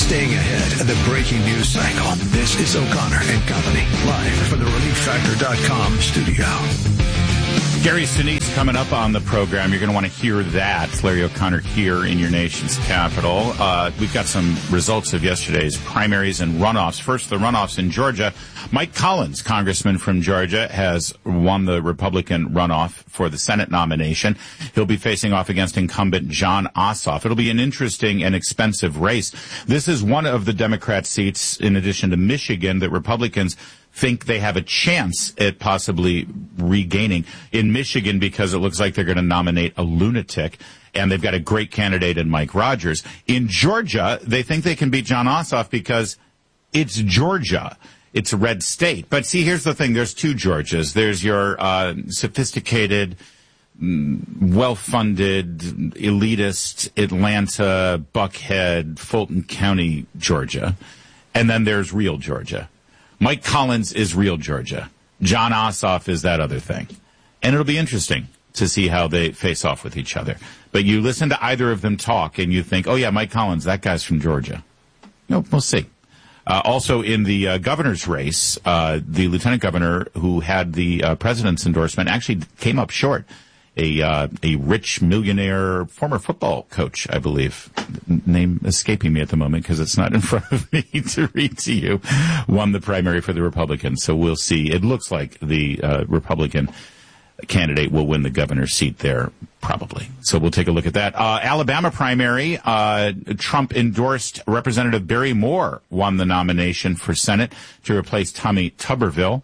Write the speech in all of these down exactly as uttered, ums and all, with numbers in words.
staying ahead of the breaking news cycle. This is O'Connor and Company, live from the relief factor dot com studio. Gary Sinise coming up on the program. You're going to want to hear that. It's Larry O'Connor here in your nation's capital. Uh, we've got some results of yesterday's primaries and runoffs. First, the runoffs in Georgia. Mike Collins, congressman from Georgia, has won the Republican runoff for the Senate nomination. He'll be facing off against incumbent Jon Ossoff. It'll be an interesting and expensive race. This is one of the Democrat seats, in addition to Michigan, that Republicans think they have a chance at possibly regaining in Michigan, because it looks like they're going to nominate a lunatic, and they've got a great candidate in Mike Rogers. In Georgia, they think they can beat Jon Ossoff because it's Georgia. It's a red state. But see, here's the thing. There's two Georgias. There's your uh, sophisticated, well-funded, elitist Atlanta, Buckhead, Fulton County, Georgia. And then there's real Georgia. Mike Collins is real Georgia. Jon Ossoff is that other thing. And it'll be interesting to see how they face off with each other. But you listen to either of them talk and you think, oh, yeah, Mike Collins, that guy's from Georgia. No, we'll see. Uh, also in the uh, governor's race, uh, the lieutenant governor who had the uh, president's endorsement actually came up short. A uh, a rich millionaire former football coach, I believe, name escaping me at the moment because it's not in front of me to read to you, won the primary for the Republicans. So we'll see. It looks like the uh, Republican candidate will win the governor's seat there, probably. So we'll take a look at that. Uh, Alabama primary, uh, Trump-endorsed Representative Barry Moore won the nomination for Senate to replace Tommy Tuberville.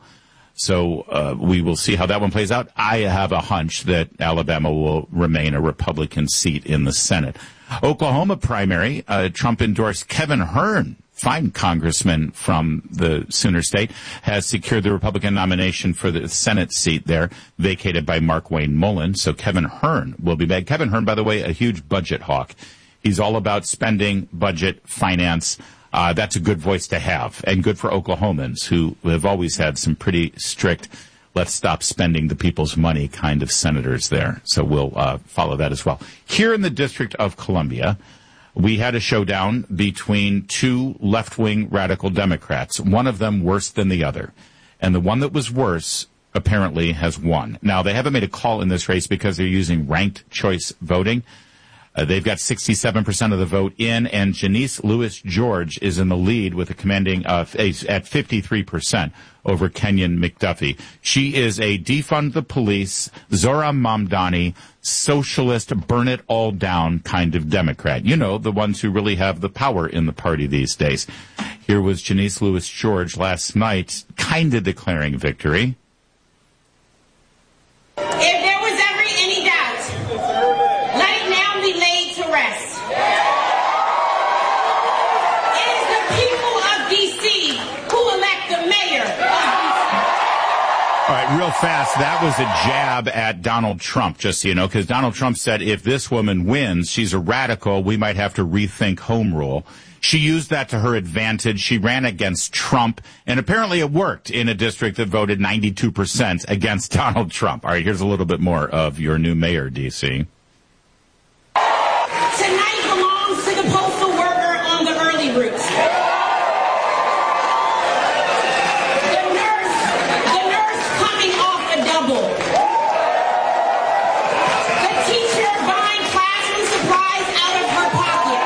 So uh, we will see how that one plays out. I have a hunch that Alabama will remain a Republican seat in the Senate. Oklahoma primary, uh, Trump endorsed Kevin Hern, fine congressman from the Sooner State, has secured the Republican nomination for the Senate seat there, vacated by Markwayne Mullin. So Kevin Hern will be back. Kevin Hern, by the way, a huge budget hawk. He's all about spending, budget, finance. Uh, that's a good voice to have, and good for Oklahomans who have always had some pretty strict, let's stop spending the people's money kind of senators there. So we'll uh, follow that as well. Here in the District of Columbia, we had a showdown between two left-wing radical Democrats, one of them worse than the other. And the one that was worse apparently has won. Now, they haven't made a call in this race because they're using ranked choice voting. Uh, they've got sixty-seven percent of the vote in, and Janice Lewis George is in the lead with a commanding uh, at fifty-three percent over Kenyon McDuffie. She is a defund the police, Zora Mamdani, socialist, burn it all down kind of Democrat. You know, the ones who really have the power in the party these days. Here was Janice Lewis George last night, kind of declaring victory. If there was ever any doubt, let it now be laid to rest. It is the people of D C who elect the mayor of D C. All right, real fast, that was a jab at Donald Trump, just so you know, because Donald Trump said if this woman wins, she's a radical, we might have to rethink home rule. She used that to her advantage. She ran against Trump, and apparently it worked in a district that voted ninety-two percent against Donald Trump. All right, here's a little bit more of your new mayor, D C. Tonight belongs to the postal worker on the early route. The nurse, the nurse coming off a double. The teacher buying classroom supplies out of her pocket.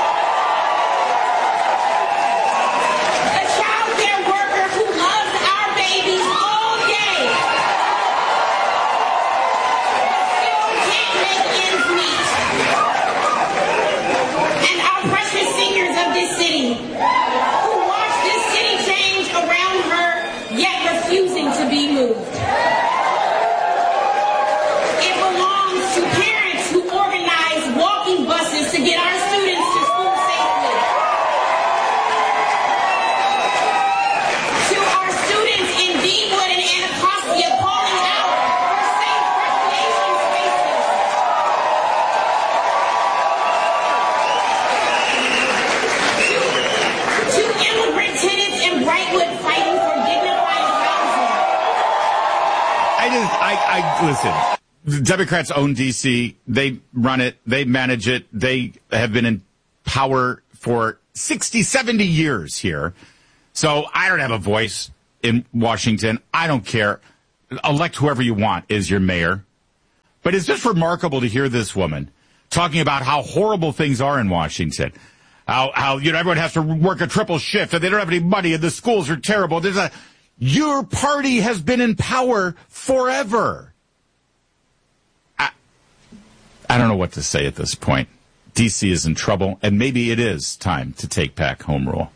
The child care worker who loves our babies all day. Still can't make ends meet. And our precious seniors of this city, who watch this city change around her, yet refusing to be moved. It belongs to parents who organize walking buses to get our students to school safely. To our students in Deanwood and Anacostia calling out for safe recreation spaces. To immigrant tenants in Brightwood fighting for dignified housing. I just, I, I, listen, the Democrats own D C. They run it. They manage it. They have been in power for sixty, seventy years here. So I don't have a voice in Washington. I don't care. Elect whoever you want is your mayor. But it's just remarkable to hear this woman talking about how horrible things are in Washington. How, how you know, everyone has to work a triple shift and they don't have any money and the schools are terrible. There's a, your party has been in power forever. I, I don't know what to say at this point. D C is in trouble, and maybe it is time to take back home rule.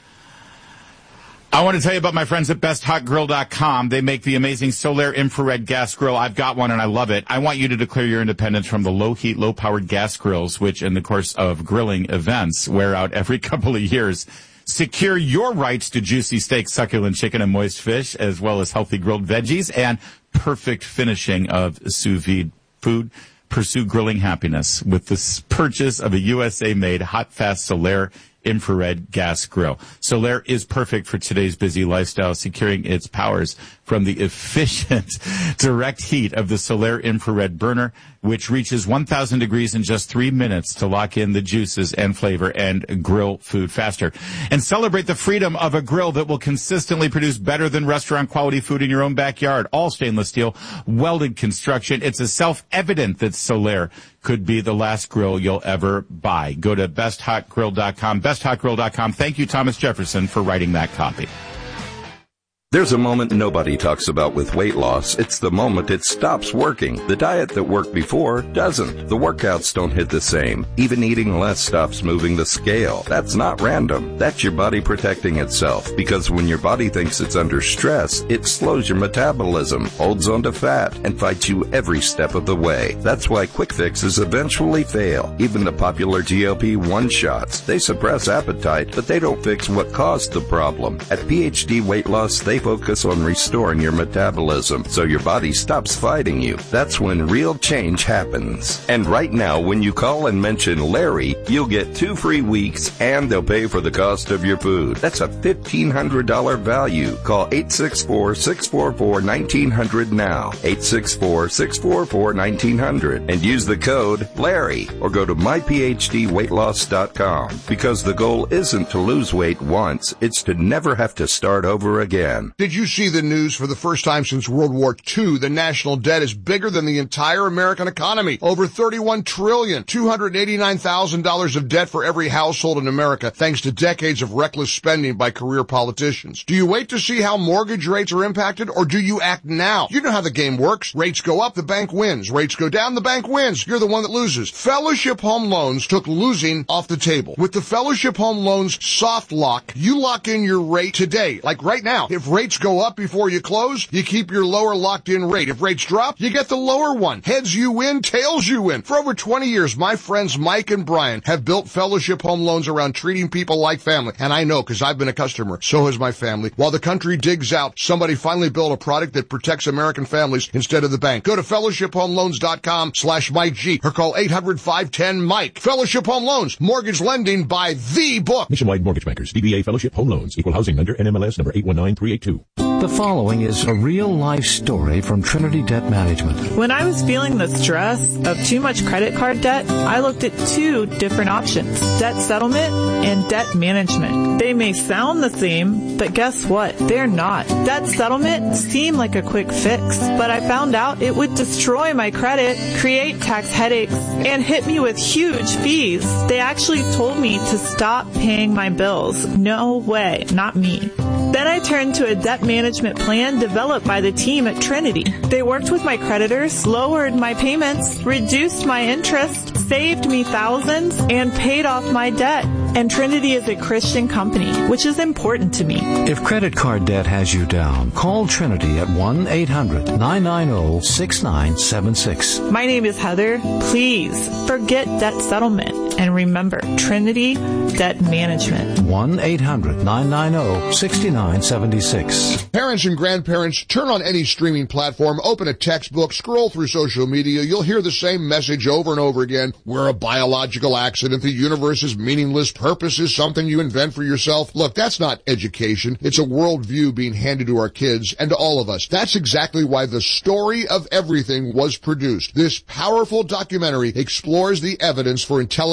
I want to tell you about my friends at best hot grill dot com. They make the amazing Solaire infrared gas grill. I've got one and I love it. I want you to declare your independence from the low heat, low powered gas grills, which in the course of grilling events wear out every couple of years. Secure your rights to juicy steak, succulent chicken, and moist fish, as well as healthy grilled veggies and perfect finishing of sous vide food. Pursue grilling happiness with the purchase of a U S A-made hot, fast Solaire infrared gas grill. Solaire is perfect for today's busy lifestyle, securing its powers from the efficient direct heat of the Solaire infrared burner, which reaches one thousand degrees in just three minutes to lock in the juices and flavor and grill food faster. And celebrate the freedom of a grill that will consistently produce better than restaurant quality food in your own backyard. All stainless steel, welded construction. It's a self-evident that Solaire could be the last grill you'll ever buy. Go to best hot grill dot com, best hot grill dot com. Thank you, Thomas Jefferson, for writing that copy. There's a moment nobody talks about with weight loss. It's the moment it stops working. The diet that worked before doesn't. The workouts don't hit the same. Even eating less stops moving the scale. That's not random. That's your body protecting itself. Because when your body thinks it's under stress, it slows your metabolism, holds onto fat, and fights you every step of the way. That's why quick fixes eventually fail. Even the popular G L P one shots. They suppress appetite, but they don't fix what caused the problem. At P H D Weight Loss, they focus on restoring your metabolism so your body stops fighting you. That's when real change happens. And right now, when you call and mention Larry, you'll get two free weeks and they'll pay for the cost of your food. That's a fifteen hundred dollars value. Call eight six four, six four four, one nine zero zero now. eight six four, six four four, one nine zero zero and use the code Larry or go to my p h d weight loss dot com because the goal isn't to lose weight once, it's to never have to start over again. Did you see the news? For the first time since World War Two, the national debt is bigger than the entire American economy. Over thirty-one trillion dollars, two hundred eighty-nine thousand dollars of debt for every household in America, thanks to decades of reckless spending by career politicians. Do you wait to see how mortgage rates are impacted, or do you act now? You know how the game works. Rates go up, the bank wins. Rates go down, the bank wins. You're the one that loses. Fellowship Home Loans took losing off the table. With the Fellowship Home Loans soft lock, you lock in your rate today, like right now. If rates go up before you close, you keep your lower locked-in rate. If rates drop, you get the lower one. Heads you win, tails you win. For over twenty years, my friends Mike and Brian have built Fellowship Home Loans around treating people like family. And I know, because I've been a customer. So has my family. While the country digs out, somebody finally built a product that protects American families instead of the bank. Go to fellowship home loans dot com slash Mike G or call eight hundred, five one zero, Mike. Fellowship Home Loans. Mortgage lending by the book. Nationwide Mortgage Bankers. D B A Fellowship Home Loans. Equal housing lender. N M L S number eight one nine three eight two. The following is a real-life story from Trinity Debt Management. When I was feeling the stress of too much credit card debt, I looked at two different options, debt settlement and debt management. They may sound the same, but guess what? They're not. Debt settlement seemed like a quick fix, but I found out it would destroy my credit, create tax headaches, and hit me with huge fees. They actually told me to stop paying my bills. No way, not me. Then I turned to a debt management plan developed by the team at Trinity. They worked with my creditors, lowered my payments, reduced my interest, saved me thousands, and paid off my debt. And Trinity is a Christian company, which is important to me. If credit card debt has you down, call Trinity at one eight hundred, nine nine zero, six nine seven six. My name is Heather. Please forget debt settlement and remember Trinity Debt Management. one eight hundred, nine nine zero, six nine seven six. Parents and grandparents, turn on any streaming platform, open a textbook, scroll through social media. You'll hear the same message over and over again. We're a biological accident. The universe is meaningless. Purpose is something you invent for yourself. Look, that's not education. It's a worldview being handed to our kids and to all of us. That's exactly why The Story of Everything was produced. This powerful documentary explores the evidence for intelligent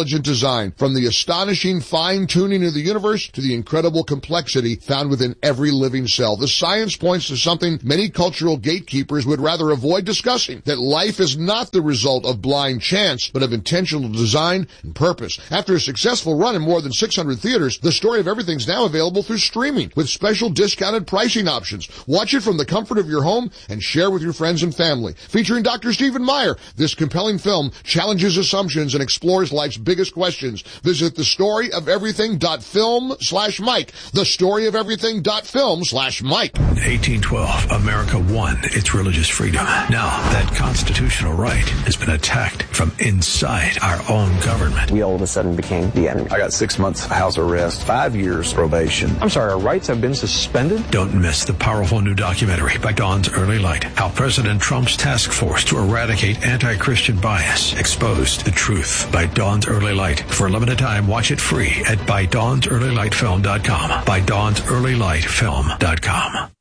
intelligent design. From the astonishing fine-tuning of the universe to the incredible complexity found within every living cell, the science points to something many cultural gatekeepers would rather avoid discussing, that life is not the result of blind chance, but of intentional design and purpose. After a successful run in more than six hundred theaters, The Story of Everything's now available through streaming with special discounted pricing options. Watch it from the comfort of your home and share with your friends and family. Featuring Doctor Stephen Meyer, this compelling film challenges assumptions and explores life's biggest questions. Visit thestoryofeverything.film slash Mike. Thestoryofeverything.film slash Mike. eighteen twelve, America won its religious freedom. Now that constitutional right has been attacked from inside our own government. We all of a sudden became the enemy. I got six months house arrest, five years probation. I'm sorry, our rights have been suspended? Don't miss the powerful new documentary by Dawn's Early Light, how President Trump's task force to eradicate anti-Christian bias exposed the truth, by Dawn's Early Light. For a limited time, watch it free at by dawns early light film dot com. by dawns early light film dot com.